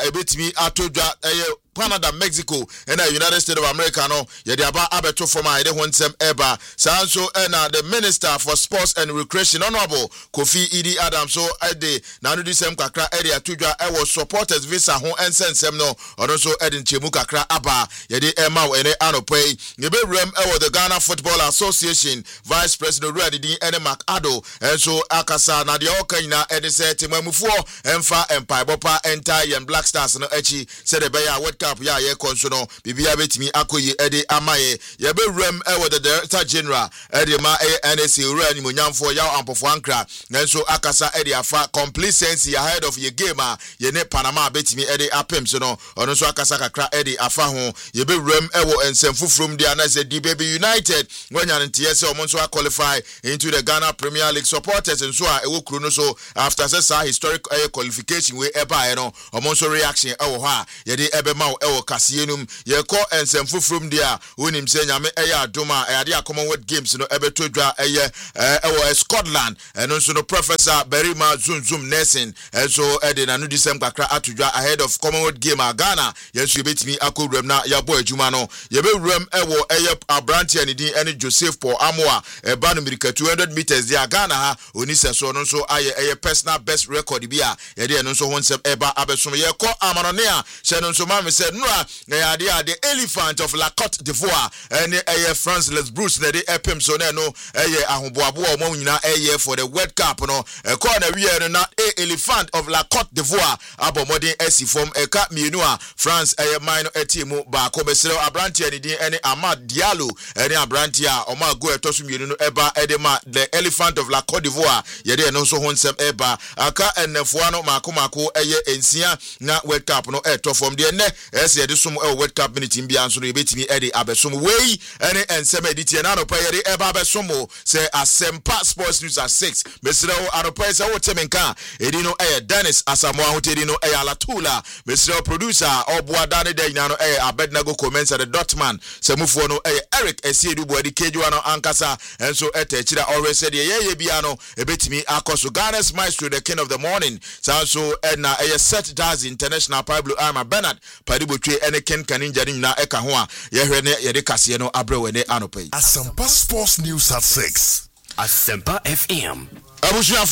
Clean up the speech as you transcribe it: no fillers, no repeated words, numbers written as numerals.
ebetimi atodwa Canada, Mexico, and the United States of America. No, Yadiaba Abeto from my Hunsem Eba, Sanso, and the Minister for Sports and Recreation, Honorable Kofi Idi Adams. So, at the Nanu Disem Kakra area, Tuja, I was supporters visa home and send some no, or also Edin Chemuka Kra Aba, Yadi Emma, and Anope, Nebe Rem, the Ghana Football Association, Vice President Rudy and Macado, and so Akasa, Nadia Okaina, Edise, Timamufu, Emfa, and Paibopa, and Tai and Black Stars, no Echi, said the Baya, what up ya ye konsono bibia betimi akoyi ede amaye ye be rem with the Director General ede ma NSC ura ni monyamfo ya ampofo ankra nanso akasa ede afa complacency ahead of ye game ye ne Panama betimi ede apem so no ono so akasa kakra ede afa ho ye be rem ensemfufrom dia na se DBB United wanya ntie se omo so qualify into the Ghana Premier League supporters and so ewo kru no so after say historic qualification we eba no omo so reaction ewo ha ye de ebe ma ewo kasienum ye ko ensemfufrom dia wonim se nyame eya adoma ade Commonwealth Games no ebe todwa eye ewo Scotland eno so no Professor Berima Zunzum Nelson so ede na no disem kakra atodwa ahead of Commonwealth Game Ghana yenso yebetimi akorem na ya boy adwuma no yebe rem ewo eye abranti anidin ene Joseph Paul Amoa eba no mirika 200 meters dia Ghana ha oni se so no so aye eye personal best record bia yede eno so honsem eba abesom ye ko amanone a she no so ma said no the elephant of La Côte d'Ivoire and France Les Bruce na the epim so na no ahoboabo o mo nyina for the World Cup no call na we na elephant of La Côte d'Ivoire abomodin esi form eka mienu a France minor team ba ko besere abranti ani din ene Amad Diallo ene abranti a o ma go etoso mienu no eba edema the elephant of La Côte d'Ivoire yede no so honsem eba aka enefo no mako ensia na World Cup no eto from the ne ese de som World Cup minute bia nso no ebetimi ede abesom wei ene ensem editi na no payere eba abesom se Asempa Sports News at 6 mesre o anopa se wo temenka edi no Dennis Asamoah hotedi no Alatula mesre producer obuada ne de no Abednego comments the Dotman semufo no Eric Esiedu bo edi kejuwa no ankasa enso etechira always said ye bia no ebetimi akoso Ghana's maestro the king of the morning so na set Daz International Pablo Arma Bernard Padibotwe ene Ken Kaninja ni na eka ho a ye hwe ne ye de kase no abrewe ne anopai. Asempa Sports News at 6. Asempa FM. Abushia